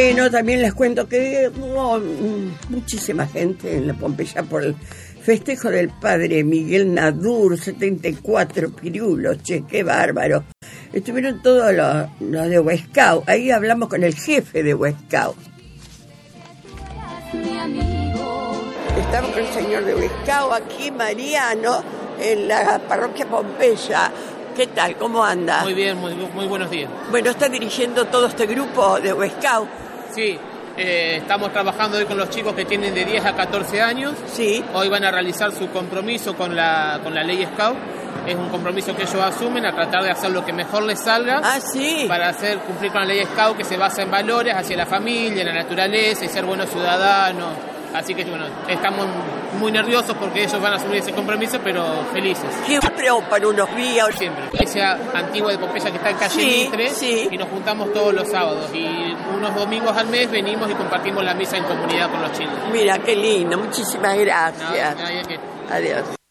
Bueno, también les cuento que hubo muchísima gente en la Pompeya por el festejo del padre Miguel Nadur, 74 pirulos, che, qué bárbaro. Estuvieron todos los de Huescao. Ahí hablamos con el jefe de Huescao. Estamos con el señor de Huescao, aquí Mariano, en la parroquia Pompeya. ¿Qué tal? ¿Cómo anda? Muy bien, muy buenos días. Bueno, está dirigiendo todo este grupo de Huescao. Sí, estamos trabajando hoy con los chicos que tienen de 10 a 14 años. Sí. Hoy van a realizar su compromiso con la ley Scout. Es un compromiso que ellos asumen a tratar de hacer lo que mejor les salga. Ah, sí. Para hacer cumplir con la ley Scout, que se basa en valores hacia la familia, la naturaleza y ser buenos ciudadanos. Así que bueno, estamos muy nerviosos porque ellos van a asumir ese compromiso, pero felices. Siempre o para unos días. Siempre. Iglesia antigua de Pompeya que está en calle Mitre, sí. Y nos juntamos todos los sábados. Y unos domingos al mes venimos y compartimos la misa en comunidad con los chicos. Mira, qué lindo. Muchísimas gracias. Nada, Adiós.